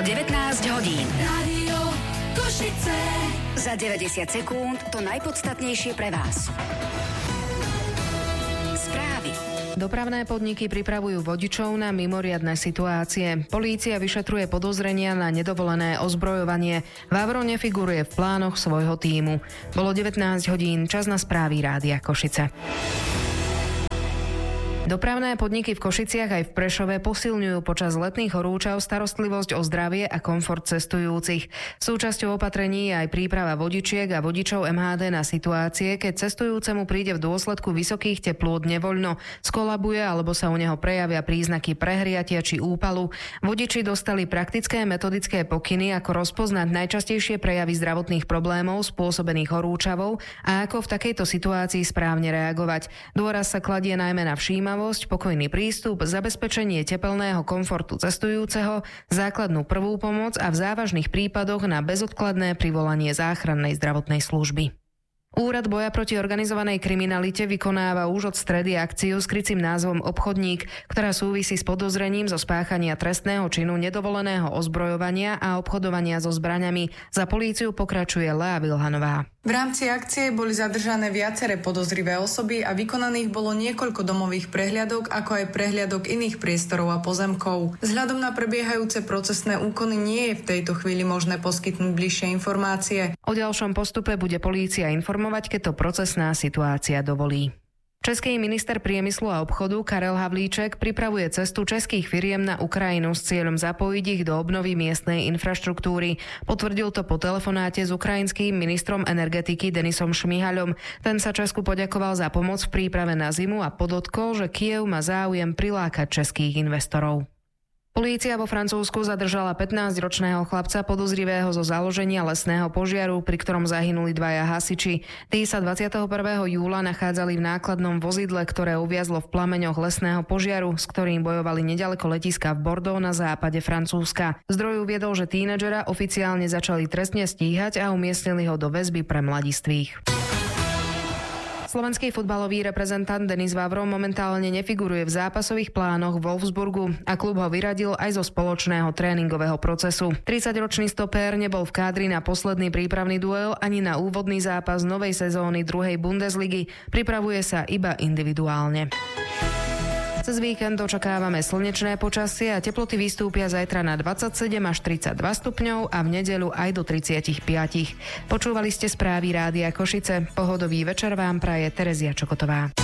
19 hodín. Rádio Košice. Za 90 sekúnd to najpodstatnejšie pre vás. Správy. Dopravné podniky pripravujú vodičov na mimoriadne situácie. Polícia vyšetruje podozrenia na nedovolené ozbrojovanie. Vavro nefiguruje v plánoch svojho tímu. Bolo 19 hodín, čas na správy Rádia Košice. Dopravné podniky v Košiciach aj v Prešove posilňujú počas letných horúčav starostlivosť o zdravie a komfort cestujúcich. Súčasťou opatrení je aj príprava vodičiek a vodičov MHD na situácie, keď cestujúcemu príde v dôsledku vysokých teplôt nevoľno, skolabuje alebo sa u neho prejavia príznaky prehriatia či úpalu. Vodiči dostali praktické metodické pokyny, ako rozpoznať najčastejšie prejavy zdravotných problémov spôsobených horúčavou a ako v takejto situácii správne reagovať. Dôraz sa kladie najmä na všímavosť, pokojný prístup, zabezpečenie tepelného komfortu cestujúceho, základnú prvú pomoc a v závažných prípadoch na bezodkladné privolanie záchrannej zdravotnej služby. Úrad boja proti organizovanej kriminalite vykonáva už od stredy akciu s krycím názvom Obchodník, ktorá súvisí s podozrením zo spáchania trestného činu nedovoleného ozbrojovania a obchodovania so zbraňami. Za políciu pokračuje Lea Vilhanová. V rámci akcie boli zadržané viaceré podozrivé osoby a vykonaných bolo niekoľko domových prehliadok, ako aj prehliadok iných priestorov a pozemkov. Vzhľadom na prebiehajúce procesné úkony nie je v tejto chvíli možné poskytnúť bližšie informácie. O ďalšom postupe bude polícia informovať, keď to procesná situácia dovolí. Český minister priemyslu a obchodu Karel Havlíček pripravuje cestu českých firiem na Ukrajinu s cieľom zapojiť ich do obnovy miestnej infraštruktúry. Potvrdil to po telefonáte s ukrajinským ministrom energetiky Denisom Šmihaľom. Ten sa Česku poďakoval za pomoc v príprave na zimu a podotkol, že Kyjev má záujem prilákať českých investorov. Polícia vo Francúzsku zadržala 15-ročného chlapca podozrivého zo založenia lesného požiaru, pri ktorom zahynuli dvaja hasiči. Tí sa 21. júla nachádzali v nákladnom vozidle, ktoré uviazlo v plameňoch lesného požiaru, s ktorým bojovali neďaleko letiska v Bordeaux na západe Francúzska. Zdroj uviedol, že tínedžera oficiálne začali trestne stíhať a umiestnili ho do väzby pre mladistvých. Slovenský futbalový reprezentant Denis Vavro momentálne nefiguruje v zápasových plánoch Wolfsburgu a klub ho vyradil aj zo spoločného tréningového procesu. 30-ročný stopér nebol v kádri na posledný prípravný duel ani na úvodný zápas novej sezóny 2. Bundesligy. Pripravuje sa iba individuálne. Cez víkend očakávame slnečné počasie a teploty vystúpia zajtra na 27 až 32 stupňov a v nedeľu aj do 35. Počúvali ste správy Rádia Košice. Pohodový večer vám praje Terezia Čokotová.